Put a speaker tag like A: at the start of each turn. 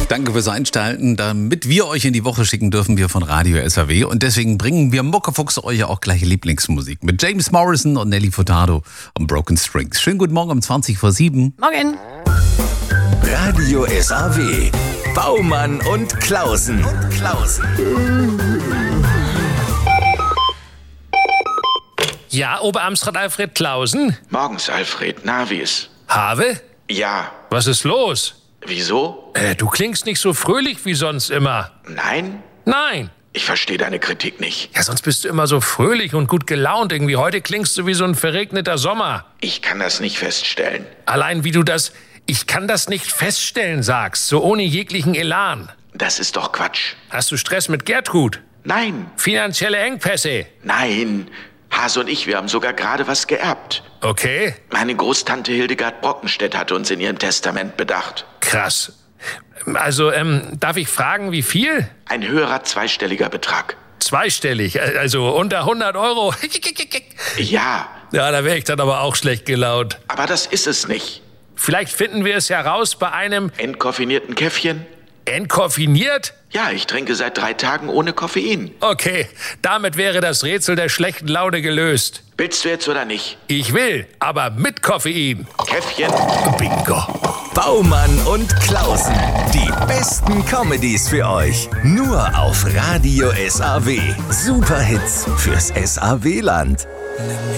A: Danke fürs Einschalten. Damit wir euch in die Woche schicken, dürfen wir von Radio SAW. Und deswegen bringen wir Muckefuchs euch auch gleich Lieblingsmusik mit James Morrison und Nelly Furtado und Broken Strings. Schönen guten Morgen um 7:20.
B: Morgen.
C: Radio SAW. Baumann und Klausen.
D: Ja, Oberamtsrat Alfred Klausen?
E: Morgens, Alfred. Na, wie ist?
D: Have?
E: Ja.
D: Was ist los?
E: Wieso?
D: Du klingst nicht so fröhlich wie sonst immer.
E: Nein?
D: Nein.
E: Ich verstehe deine Kritik nicht.
D: Ja, sonst bist du immer so fröhlich und gut gelaunt. Irgendwie heute klingst du wie so ein verregneter Sommer.
E: Ich kann das nicht feststellen.
D: Allein wie du das "Ich kann das nicht feststellen" sagst, so ohne jeglichen Elan.
E: Das ist doch Quatsch.
D: Hast du Stress mit Gertrud?
E: Nein.
D: Finanzielle Engpässe?
E: Nein. Hase und ich, wir haben sogar gerade was geerbt.
D: Okay,
E: Meine Großtante Hildegard Brockenstedt hatte uns in ihrem Testament bedacht.
D: krass. Also, darf ich fragen, wie viel?
E: Ein höherer zweistelliger Betrag.
D: Zweistellig, also unter 100 Euro.
E: Ja,
D: Ja, da wäre ich dann aber auch schlecht gelaunt.
E: aber das ist es nicht.
D: Vielleicht finden wir es ja raus bei einem
E: Entkoffinierten Käffchen?
D: entkoffiniert?
E: Ja, ich trinke seit 3 Tagen ohne Koffein.
D: Okay, damit wäre das Rätsel der schlechten Laune gelöst.
E: Willst du jetzt oder nicht?
D: Ich will, aber mit Koffein.
E: Käffchen?
D: Bingo.
C: Baumann und Klausen. Die besten Comedies für euch. Nur auf Radio SAW. Superhits fürs SAW-Land.